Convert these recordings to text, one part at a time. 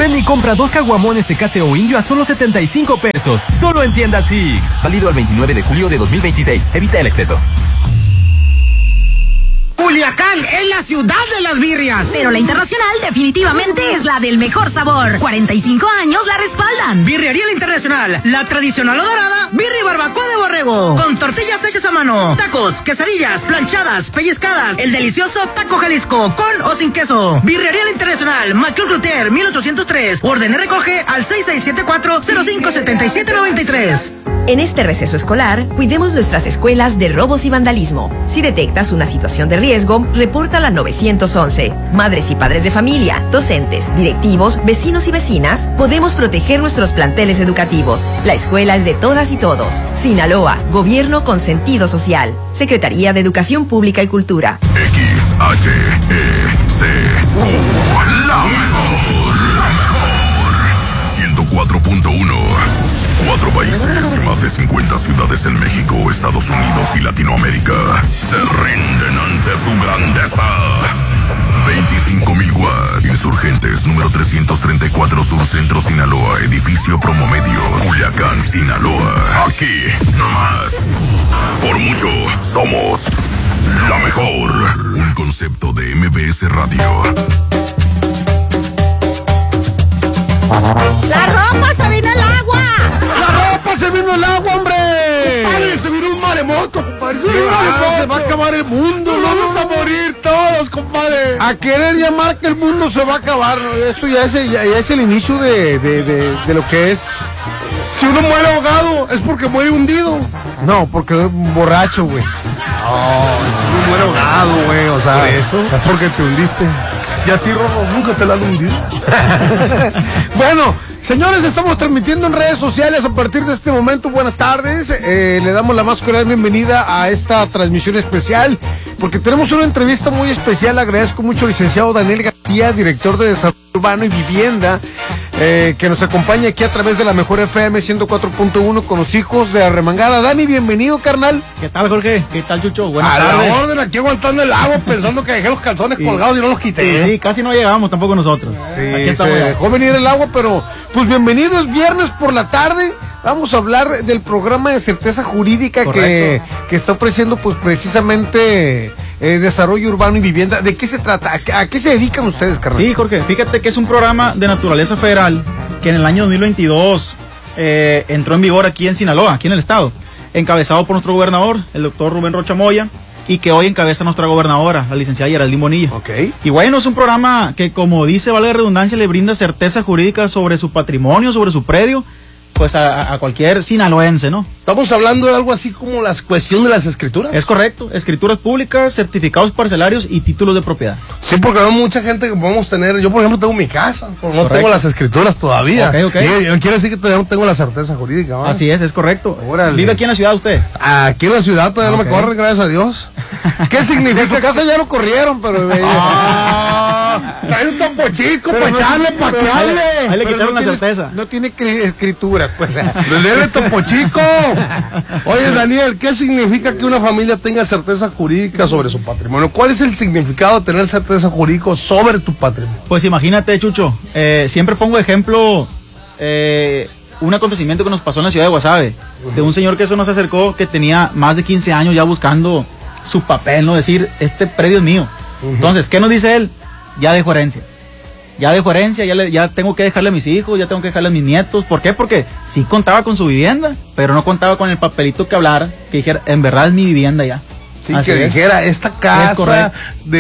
Ven y compra 2 caguamones Tecate o Indio a solo 75 pesos. Solo en tienda Six. Válido al 29 de julio de 2026. Evita el exceso. Culiacán es la ciudad de las birrias. Pero la Internacional definitivamente es la del mejor sabor. 45 años la respaldan. Birrería La Internacional, la tradicional o dorada, birria y barbacoa de borrego. Con tortillas hechas a mano, tacos, quesadillas, planchadas, pellizcadas. El delicioso Taco Jalisco, con o sin queso. Birrería La Internacional, Macul Cluter, 1803. Orden y recoge al 6674-057793. En este receso escolar, cuidemos nuestras escuelas de robos y vandalismo. Si detectas una situación de riesgo, repórtala al 911. Madres y padres de familia, docentes, directivos, vecinos y vecinas, podemos proteger nuestros planteles educativos. La escuela es de todas y todos. Sinaloa, gobierno con sentido social. Secretaría de Educación Pública y Cultura. XHECU, la mejor. 104.1. 4 países y más de 50 ciudades en México, Estados Unidos y Latinoamérica se rinden ante su grandeza. 25.000 watts. Insurgentes, número 334 Sur Centro, Sinaloa, edificio Promomedio, Culiacán, Sinaloa. Aquí, nomás. Por mucho, somos la mejor. Un concepto de MBS Radio. ¡La ropa se vino el agua! ¡La ropa se vino el agua, hombre! ¡Compadre, se vino un maremoto, compadre! ¡Se va a acabar el mundo! ¡Vamos a morir todos, compadre! A querer llamar que el mundo se va a acabar. Esto ya es el inicio de lo que es. Si uno muere ahogado, es porque muere hundido. No, porque borracho, güey. No, si uno muere ahogado, güey, o sea, ¿por eso? Es porque te hundiste. ¿Y a ti, Rorro, nunca te la han hundido? Bueno, señores, estamos transmitiendo en redes sociales a partir de este momento. Buenas tardes. Le damos la más cordial bienvenida a esta transmisión especial, porque tenemos una entrevista muy especial. Agradezco mucho al licenciado Daniel García, director de Desarrollo Urbano y Vivienda, que nos acompaña aquí a través de la Mejor FM 104.1 con los hijos de Arremangada. Dani, bienvenido, carnal. ¿Qué tal, Jorge? ¿Qué tal, Chucho? Buenas tardes. A la orden, aquí aguantando el agua, pensando que dejé los calzones colgados y no los quité. Sí, casi no llegamos tampoco nosotros. Sí, aquí estamos. Se dejó venir el agua, pero pues bienvenido, es viernes por la tarde. Vamos a hablar del programa de certeza jurídica que está ofreciendo pues precisamente Desarrollo Urbano y Vivienda. ¿De qué se trata? ¿A qué se dedican ustedes, carnal? Sí, Jorge, fíjate que es un programa de naturaleza federal que en el año 2022 entró en vigor aquí en Sinaloa, aquí en el estado, encabezado por nuestro gobernador, el doctor Rubén Rocha Moya, y que hoy encabeza nuestra gobernadora, la licenciada Geraldine Bonilla. Okay. Y bueno, es un programa que, como dice, valga la redundancia, le brinda certeza jurídica sobre su patrimonio, sobre su predio, pues a cualquier sinaloense, ¿no? Estamos hablando de algo así como la cuestión de las escrituras. Es correcto, escrituras públicas, certificados parcelarios y títulos de propiedad. Sí, porque hay mucha gente que podemos tener. Yo, por ejemplo, tengo mi casa, pero no tengo las escrituras todavía. Quiere decir que todavía no tengo la certeza jurídica, ¿no? Así es correcto. Órale. ¿Vive aquí en la ciudad usted? Aquí en la ciudad todavía no me corren, gracias a Dios. ¿Qué significa? En su casa ya lo corrieron, pero... trae un topo chico para echarle, para que hable. Ahí le quitaron la certeza. No tiene escritura, pues. ¡Dele topo chico! Oye, Daniel, ¿qué significa que una familia tenga certeza jurídica sobre su patrimonio? ¿Cuál es el significado de tener certeza jurídica sobre tu patrimonio? Pues imagínate, Chucho, siempre pongo ejemplo un acontecimiento que nos pasó en la ciudad de Guasave, de un señor que eso nos acercó, que tenía más de 15 años ya buscando su papel, ¿no? Decir, este predio es mío. Entonces, ¿qué nos dice él? Ya dejo herencia. Ya tengo que dejarle a mis hijos, ya tengo que dejarle a mis nietos. ¿Por qué? Porque sí contaba con su vivienda, pero no contaba con el papelito que hablara, que dijera, en verdad es mi vivienda ya. Sí, así que dijera, esta casa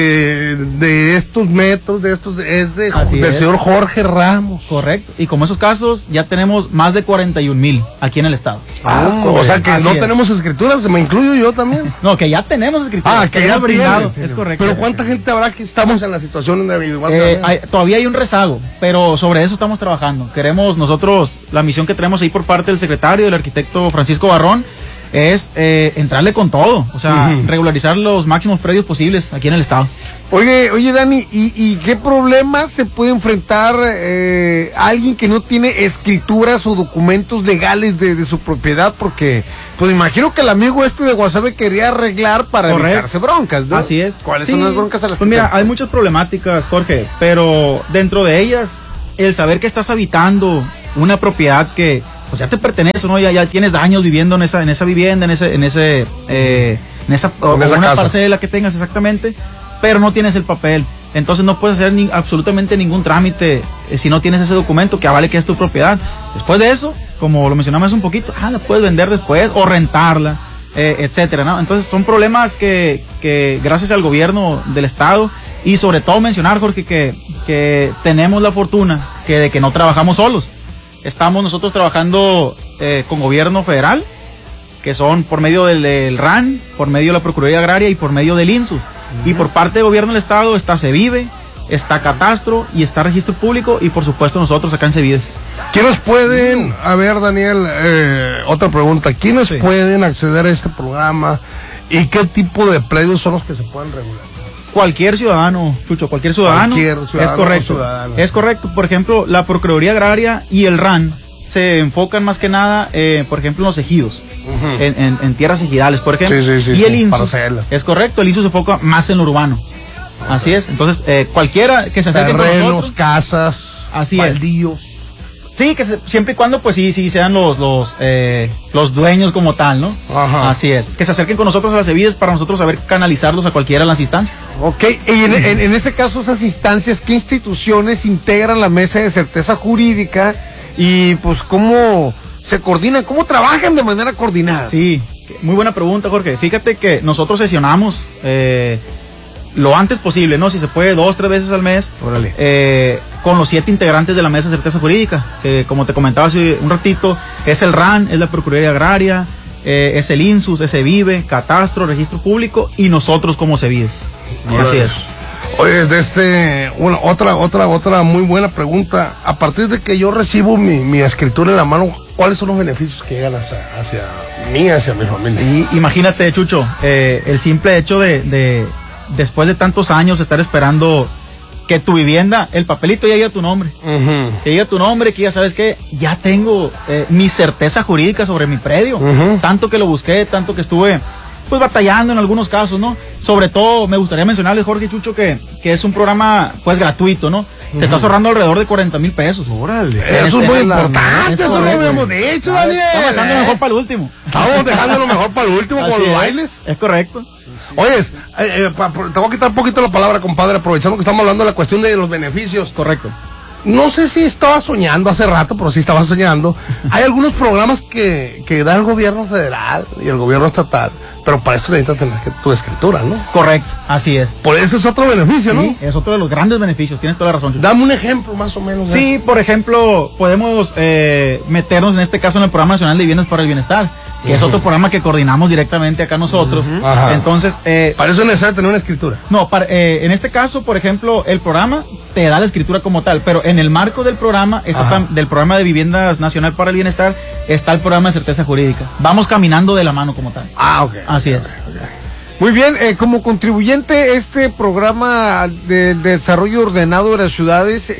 de estos metros, es del señor Jorge Ramos. Correcto. Y como esos casos, ya tenemos más de 41,000 aquí en el estado. O sea que no tenemos escrituras, me incluyo yo también. No, que ya tenemos escrituras. Que ya brindado. Es correcto. Pero ¿cuánta gente habrá que estamos en la situación todavía hay un rezago, pero sobre eso estamos trabajando. Queremos nosotros, la misión que tenemos ahí por parte del secretario, del arquitecto Francisco Barrón, es entrarle con todo, o sea, regularizar los máximos predios posibles aquí en el estado. Oye, Dani, ¿y qué problemas se puede enfrentar alguien que no tiene escrituras o documentos legales de su propiedad? Porque, pues imagino que el amigo de Guasave quería arreglar para evitarse broncas, ¿no? Así es. ¿Cuáles son las broncas a las Pues mira, hay muchas problemáticas, Jorge, pero dentro de ellas, el saber que estás habitando una propiedad que pues ya te pertenece, ¿no? Ya tienes años viviendo en esa vivienda, en esa parcela que tengas exactamente, pero no tienes el papel. Entonces no puedes hacer absolutamente ningún trámite si no tienes ese documento que avale que es tu propiedad. Después de eso, como lo mencionamos hace un poquito, la puedes vender después o rentarla, etcétera, ¿no? Entonces son problemas que gracias al gobierno del estado, y sobre todo mencionar, Jorge, que tenemos la fortuna de que no trabajamos solos. Estamos nosotros trabajando con gobierno federal, que son por medio del RAN, por medio de la Procuraduría Agraria y por medio del INSUS. Y por parte del gobierno del estado está CEVIVE, está Catastro y está Registro Público, y por supuesto nosotros acá en CEVIDES. ¿Quiénes pueden, a ver, Daniel, otra pregunta, ¿quiénes pueden acceder a este programa y qué tipo de predios son los que se pueden regular? Cualquier ciudadano, Chucho, cualquier ciudadano, es correcto. Es correcto. Por ejemplo, la Procuraduría Agraria y el RAN se enfocan más que nada, por ejemplo, en los ejidos, en tierras ejidales, por ejemplo. Y el INSUS, es correcto, el INSUS se enfoca más en lo urbano. Así es. Entonces, cualquiera que se acerque con nosotros, casas, baldíos. Sí, que siempre y cuando, pues sí sean los dueños como tal, ¿no? Ajá. Así es. Que se acerquen con nosotros a las CEVIDES para nosotros saber canalizarlos a cualquiera de las instancias. Ok, y en ese caso, esas instancias, ¿qué instituciones integran la mesa de certeza jurídica? Y pues, ¿cómo se coordinan? ¿Cómo trabajan de manera coordinada? Sí, muy buena pregunta, Jorge. Fíjate que nosotros sesionamos lo antes posible, ¿no? Si se puede, 2-3 veces al mes. Órale. Con los 7 integrantes de la mesa de certeza jurídica, que como te comentaba hace un ratito, es el RAN, es la Procuraduría Agraria, es el INSUS, es CEVIVE, Catastro, Registro Público y nosotros como CEVIDES. Así es. Oye, otra muy buena pregunta. A partir de que yo recibo mi escritura en la mano, ¿cuáles son los beneficios que llegan hacia mí, hacia mi familia? Sí, imagínate, Chucho, el simple hecho de después de tantos años estar esperando que tu vivienda, el papelito ya diga tu nombre, que diga tu nombre, que ya sabes que ya tengo mi certeza jurídica sobre mi predio, tanto que lo busqué, tanto que estuve pues batallando en algunos casos, ¿no? Sobre todo me gustaría mencionarles, Jorge y Chucho, que es un programa pues gratuito, ¿no? Te estás ahorrando alrededor de 40,000 pesos. Órale. Eso es muy importante, eso lo habíamos dicho, Daniel. Estamos dejando lo mejor para el último. Estamos dejando lo mejor para el último con los bailes. Es correcto. Oye, te voy a quitar un poquito la palabra, compadre, aprovechando que estamos hablando de la cuestión de los beneficios. Correcto. No sé si estaba soñando hace rato, pero sí estaba soñando. Hay algunos programas que da el gobierno federal y el gobierno estatal, pero para esto necesitas tener tu escritura, ¿no? Correcto, así es. Por eso es otro beneficio, ¿no? Sí, es otro de los grandes beneficios, tienes toda la razón. Dame un ejemplo más o menos. Sí, por ejemplo, podemos meternos en este caso en el Programa Nacional de Viviendas para el Bienestar, que es otro programa que coordinamos directamente acá nosotros. Entonces, para eso es necesario tener una escritura. No, en este caso, por ejemplo, el programa te da la escritura como tal, pero en el marco del programa, del Programa de Viviendas Nacional para el Bienestar, está el programa de certeza jurídica. Vamos caminando de la mano como tal. Ok. Así es. Okay. Muy bien, como contribuyente, este programa de desarrollo ordenado de las ciudades,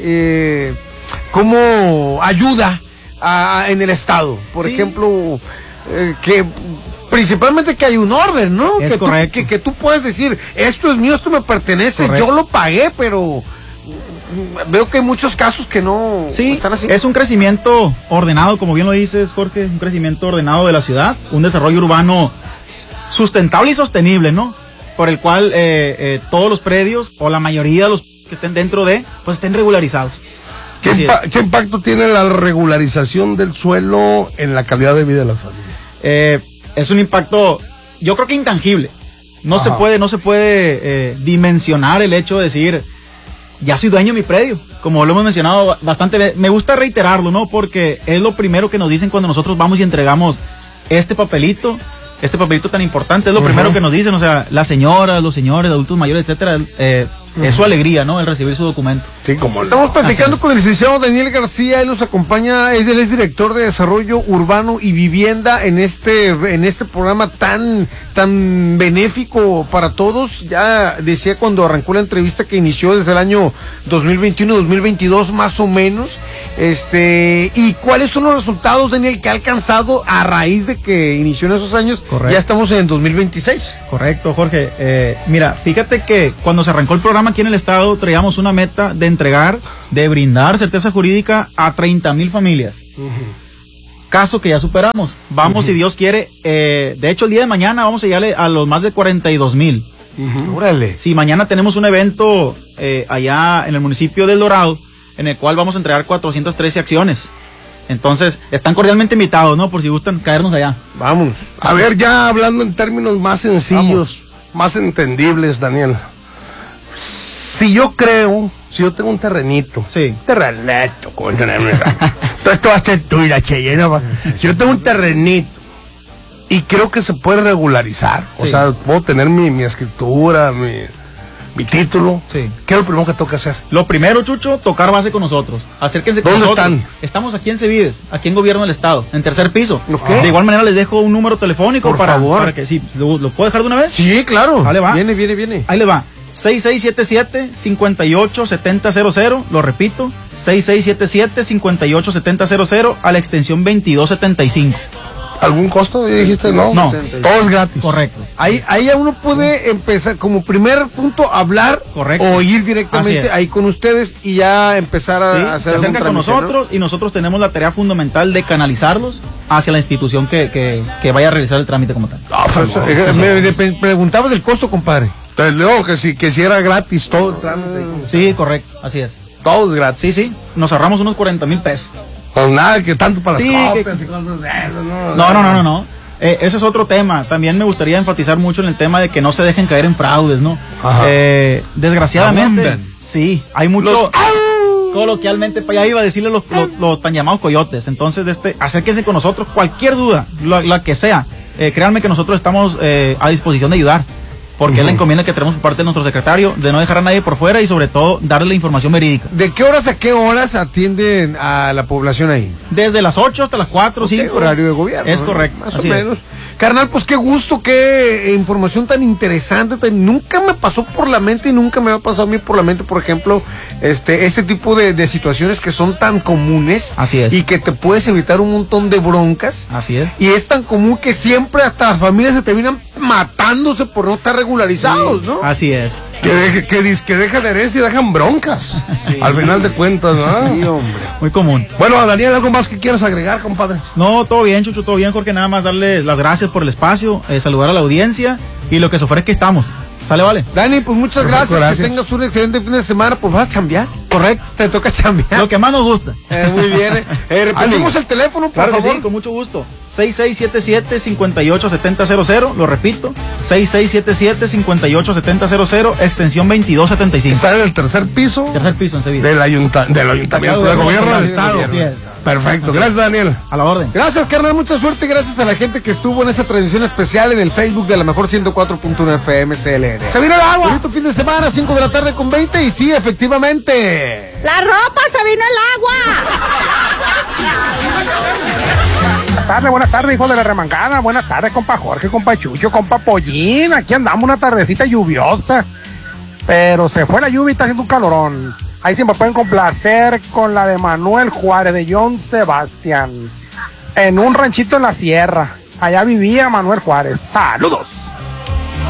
¿cómo ayuda en el Estado? Por ejemplo, que principalmente que hay un orden, ¿no? Es correcto. Que tú puedes decir, esto es mío, esto me pertenece, correcto, yo lo pagué, pero veo que hay muchos casos que no están así. Es un crecimiento ordenado, como bien lo dices, Jorge, un crecimiento ordenado de la ciudad, un desarrollo urbano sustentable y sostenible, ¿no? Por el cual todos los predios, o la mayoría de los que estén dentro pues estén regularizados. ¿Qué impacto tiene la regularización del suelo en la calidad de vida de las familias? Es un impacto, yo creo que intangible. No se puede dimensionar el hecho de decir, ya soy dueño de mi predio. Como lo hemos mencionado bastante, me gusta reiterarlo, ¿no? Porque es lo primero que nos dicen cuando nosotros vamos y entregamos este papelito tan importante, es lo primero que nos dicen, o sea, las señoras, los señores, adultos mayores, etcétera, es su alegría, ¿no? El recibir su documento. Sí, como estamos platicando con el licenciado Daniel García, él nos acompaña, él es director de Desarrollo Urbano y Vivienda en este programa tan benéfico para todos. Ya decía cuando arrancó la entrevista que inició desde el año 2021-2022 más o menos. ¿Y cuáles son los resultados, Daniel, que ha alcanzado a raíz de que inició en esos años? Correcto. Ya estamos en 2026. Correcto, Jorge. Mira, fíjate que cuando se arrancó el programa aquí en el estado, traíamos una meta de brindar certeza jurídica a 30,000 familias. Caso que ya superamos. Vamos, si Dios quiere. De hecho, el día de mañana vamos a llegarle a los más de 42,000. Órale. Sí, mañana tenemos un evento allá en el municipio del Dorado, en el cual vamos a entregar 413 acciones. Entonces, están cordialmente invitados, ¿no? Por si gustan caernos allá. Vamos. A ver, ya hablando en términos más sencillos, más entendibles, Daniel. Si yo tengo un terrenito. Sí. Terrenito, como tenerme. Todo esto va a ser tuya, Cheyenne. Si yo tengo un terrenito y creo que se puede regularizar, o sea, puedo tener mi escritura, mi título. Sí. ¿Qué es lo primero que tengo que hacer? Lo primero, Chucho, tocar base con nosotros. Acérquense con ¿Dónde nosotros. están? Estamos aquí en Cevides, aquí en Gobierno del Estado, en tercer piso. Okay. De igual manera les dejo un número telefónico Por favor. para que sí, ¿lo puedo dejar de una vez? Sí, claro. Ahí le va. Viene. Ahí le va. 6677-587000, lo repito, 6677-587000 a la extensión 2275. ¿Algún costo? Dijiste, no. No. Todo es gratis. Correcto. Ahí ya uno puede empezar, como primer punto, hablar. Correcto. O ir directamente ahí con ustedes y ya empezar a hacer se acerca con trámite, nosotros, ¿no? Y nosotros tenemos la tarea fundamental de canalizarlos hacia la institución que vaya a realizar el trámite como tal. Me preguntabas del costo, compadre. Entonces, luego que si era gratis todo el trámite. Sí, correcto, así es. Todo es gratis. Sí, nos ahorramos unos 40,000 pesos. Pues nada, que tanto para Sí, las copias y cosas de eso, ¿no? No. Ese es otro tema. También me gustaría enfatizar mucho en el tema de que no se dejen caer en fraudes, ¿no? Desgraciadamente, sí, hay mucho... Coloquialmente, para allá iba a decirle los tan llamados coyotes. Entonces, acérquense con nosotros, cualquier duda, la que sea. Créanme que nosotros estamos a disposición de ayudar. Porque es la encomienda que tenemos por parte de nuestro secretario, de no dejar a nadie por fuera y sobre todo darle la información verídica. ¿De qué horas a qué horas atienden a la población ahí? Desde las 8 hasta las 4, 5. Horario de gobierno. Es correcto. Más o menos. Carnal, pues qué gusto, qué información tan interesante. Nunca me pasó por la mente y nunca me ha pasado a mí por la mente, por ejemplo, este tipo de situaciones que son tan comunes. Así es. Y que te puedes evitar un montón de broncas. Así es. Y es tan común que siempre hasta las familias se terminan matándose por no estar regularizados, ¿no? Así es. Que dejan herencia y dejan broncas. Sí. Al final de cuentas, ¿no? Sí, hombre. Muy común. Bueno, Daniel, ¿algo más que quieras agregar, compadre? No, todo bien, Chucho, todo bien, Jorge. Nada más darle las gracias por el espacio, saludar a la audiencia y lo que se ofrece que estamos. ¿Sale, vale? Dani, pues muchas gracias. Que tengas un excelente fin de semana. Pues vas a chambear. Correcto. Te toca chambear. Lo que más nos gusta. Muy bien. Repetimos el teléfono, por favor. favor. Sí, con mucho gusto. 6677-587000, lo repito, 6677-587000, extensión 2275. Está en el tercer piso. Tercer piso en Sevilla. Del ayuntamiento de gobierno del estado. Así es. Perfecto, gracias, Daniel. A la orden. Gracias, carnal, mucha suerte. Gracias a la gente que estuvo en esta transmisión especial en el Facebook de la mejor 104.1 FM CLN. Se vino el agua. Bonito fin de semana, 5 de la tarde con 20. Y sí, efectivamente. La ropa, se vino el agua. Buenas tardes, hijo de la remangada. Buenas tardes, compa Jorge, compa Chucho, compa Pollín. Aquí andamos una tardecita lluviosa. Pero se fue la lluvia y está haciendo un calorón. Ahí siempre pueden complacer con la de Manuel Juárez, de John Sebastián. En un ranchito en la sierra. Allá vivía Manuel Juárez. ¡Saludos!